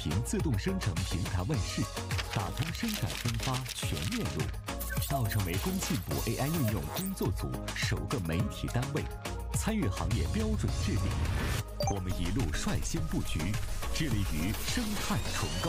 频自动生成平台问世，打通生产分发全链路，到成为工信部 AI 应用工作组首个媒体单位，参与行业标准制定。我们一路率先布局，致力于生态重构。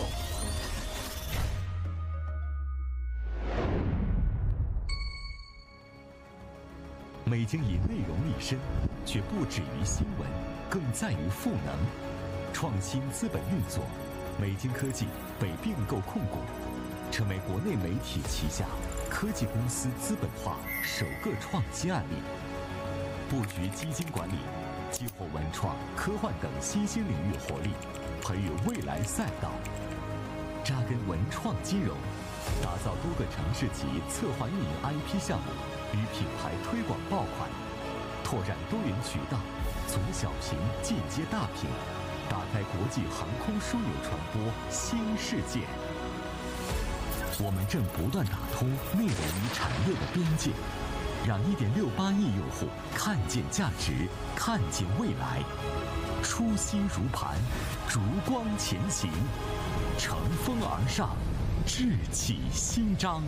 美经以内容立身，却不止于新闻，更在于赋能。创新资本运作，美经科技被并购控股，成为国内媒体旗下科技公司资本化首个创新案例。布局基金管理，激活文创、科幻等新兴领域活力，培育未来赛道。扎根文创金融，打造多个城市级策划运营 IP 项目与品牌推广爆款，拓展多元渠道，从小屏进阶大屏，打开国际航空枢纽传播新世界。我们正不断打通内容与产业的边界，让1.68亿用户看见价值，看见未来。初心如磐，烛光前行，乘风而上，志气新章。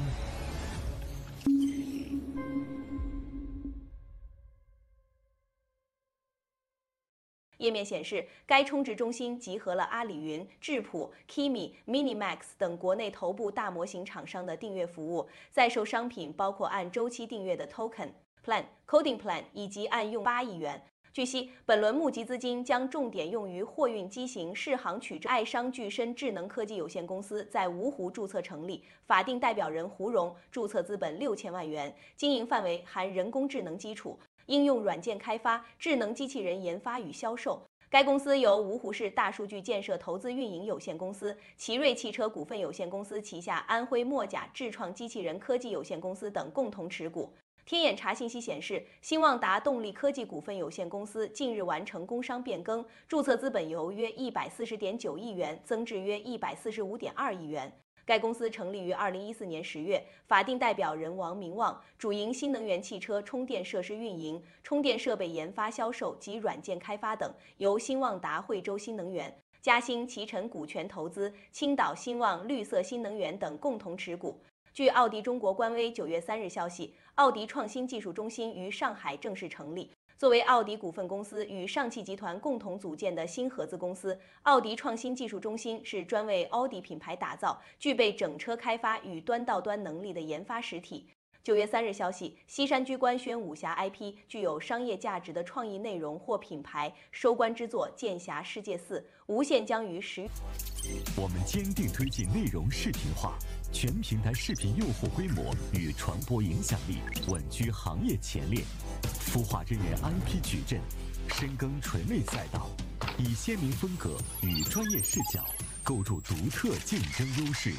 页面显示，该充值中心集合了阿里云、智谱、Kimi、Minimax 等国内头部大模型厂商的订阅服务，在售商品包括按周期订阅的 Token、Plan、Coding Plan 以及按用8亿元。据悉，本轮募集资金将重点用于货运机型适航取证。爱商巨深智能科技有限公司在芜湖注册成立，法定代表人胡荣，注册资本6000万元，经营范围含人工智能基础、应用软件开发、智能机器人研发与销售。该公司由芜湖市大数据建设投资运营有限公司、奇瑞汽车股份有限公司旗下安徽墨甲智创机器人科技有限公司等共同持股。天眼查信息显示，新旺达动力科技股份有限公司近日完成工商变更，注册资本由约140.9亿元增至约145.2亿元。该公司成立于2014年10月，法定代表人王明旺，主营新能源汽车充电设施运营、充电设备研发销售及软件开发等，由新旺达惠州新能源、嘉兴奇晨股权投资、青岛新旺绿色新能源等共同持股。据奥迪中国官微9月3日消息，奥迪创新技术中心于上海正式成立。作为奥迪股份公司与上汽集团共同组建的新合资公司，奥迪创新技术中心是专为奥迪品牌打造、具备整车开发与端到端能力的研发实体。9月3日消息，西山居官宣武侠 IP 具有商业价值的创意内容或品牌收官之作《剑侠世界4》无限将于10月。 我们坚定推进内容视频化，全平台视频用户规模与传播影响力稳居行业前列，孵化真人 IP 矩阵，深耕垂类赛道，以鲜明风格与专业视角构筑独特竞争优势。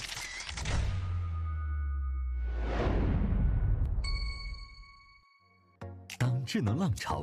当智能浪潮